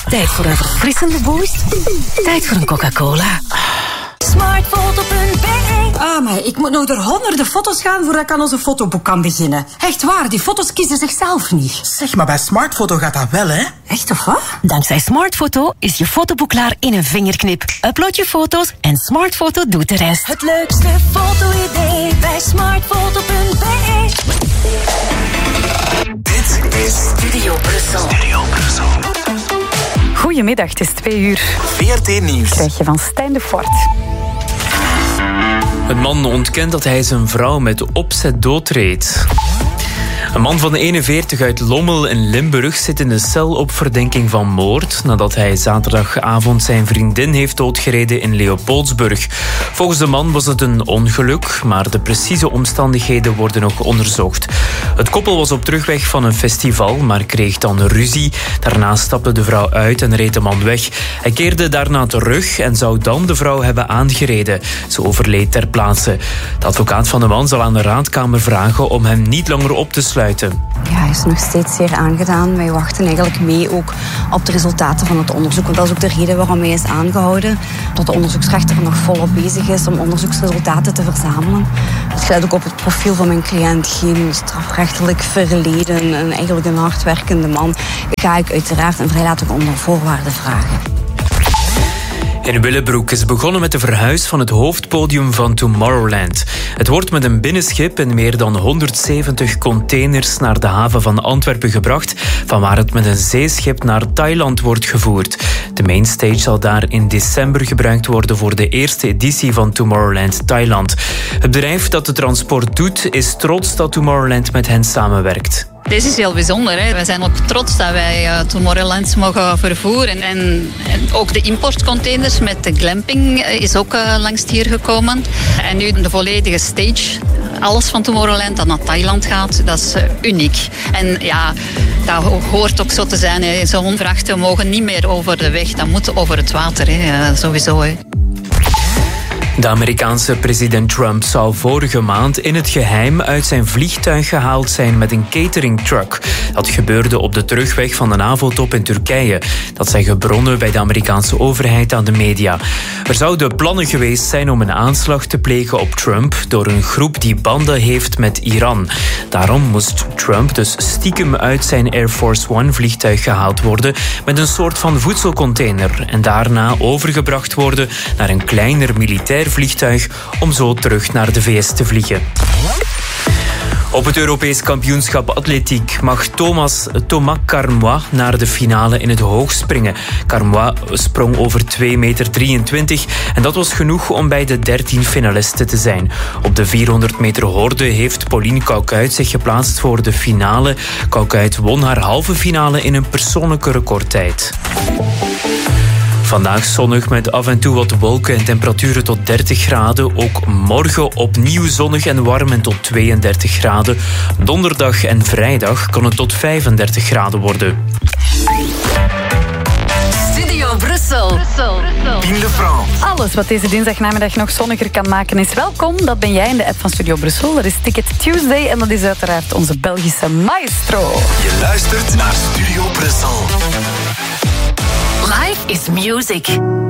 Tijd voor een verfrissende boost. Tijd voor een Coca-Cola. Smartfoto.be. Maar ik moet nog door honderden foto's gaan voordat ik aan onze fotoboek kan beginnen. Echt waar, die foto's kiezen zichzelf niet. Zeg, maar bij Smartfoto gaat dat wel, hè? Echt of wat? Dankzij Smartfoto is je fotoboek klaar in een vingerknip. Upload je foto's en Smartfoto doet de rest. Het leukste foto-idee bij Smartfoto.be. Dit is Studio Brussel. Goedemiddag, het is 2:00. VRT Nieuws. Krijg je van Stijn de Fort. Een man ontkent dat hij zijn vrouw met opzet doodreed. Een man van 41 uit Lommel in Limburg zit in de cel op verdenking van moord nadat hij zaterdagavond zijn vriendin heeft doodgereden in Leopoldsburg. Volgens de man was het een ongeluk, maar de precieze omstandigheden worden nog onderzocht. Het koppel was op terugweg van een festival, maar kreeg dan ruzie. Daarna stapte de vrouw uit en reed de man weg. Hij keerde daarna terug en zou dan de vrouw hebben aangereden. Ze overleed ter plaatse. De advocaat van de man zal aan de raadkamer vragen om hem niet langer op te sluiten. Ja, hij is nog steeds zeer aangedaan. Wij wachten eigenlijk mee ook op de resultaten van het onderzoek. Want dat is ook de reden waarom hij is aangehouden. Dat de onderzoeksrechter nog volop bezig is om onderzoeksresultaten te verzamelen. Het sluit ook op het profiel van mijn cliënt. Geen strafrechtelijk verleden en eigenlijk een hardwerkende man. Ga ik uiteraard een vrijlating onder voorwaarden vragen. In Willebroek is begonnen met de verhuis van het hoofdpodium van Tomorrowland. Het wordt met een binnenschip en meer dan 170 containers naar de haven van Antwerpen gebracht, vanwaar het met een zeeschip naar Thailand wordt gevoerd. De mainstage zal daar in december gebruikt worden voor de eerste editie van Tomorrowland Thailand. Het bedrijf dat de transport doet is trots dat Tomorrowland met hen samenwerkt. Deze is heel bijzonder. Hè? Wij zijn ook trots dat wij Tomorrowland mogen vervoeren. En ook de importcontainers met de glamping is ook langs hier gekomen. En nu de volledige stage. Alles van Tomorrowland dat naar Thailand gaat, dat is uniek. En ja, dat hoort ook zo te zijn. Hè? Zo'n vrachten mogen niet meer over de weg. Dat moet over het water, hè? Sowieso. Hè? De Amerikaanse president Trump zou vorige maand in het geheim uit zijn vliegtuig gehaald zijn met een cateringtruck. Dat gebeurde op de terugweg van de NAVO-top in Turkije. Dat zeggen bronnen bij de Amerikaanse overheid aan de media. Er zouden plannen geweest zijn om een aanslag te plegen op Trump door een groep die banden heeft met Iran. Daarom moest Trump dus stiekem uit zijn Air Force One vliegtuig gehaald worden met een soort van voedselcontainer en daarna overgebracht worden naar een kleiner militair vliegtuig om zo terug naar de VS te vliegen. Op het Europees kampioenschap atletiek mag Thomas Carmois naar de finale in het hoogspringen. Carmois sprong over 2,23 meter en dat was genoeg om bij de 13 finalisten te zijn. Op de 400 meter horde heeft Pauline Caucuit zich geplaatst voor de finale. Caucuit won haar halve finale in een persoonlijke recordtijd. Vandaag zonnig met af en toe wat wolken en temperaturen tot 30 graden. Ook morgen opnieuw zonnig en warm en tot 32 graden. Donderdag en vrijdag kan het tot 35 graden worden. Studio Brussel. In de France. Alles wat deze dinsdagnamiddag nog zonniger kan maken is welkom. Dat ben jij in de app van Studio Brussel. Dat is Ticket Tuesday en dat is uiteraard onze Belgische maestro. Je luistert naar Studio Brussel. Life is music.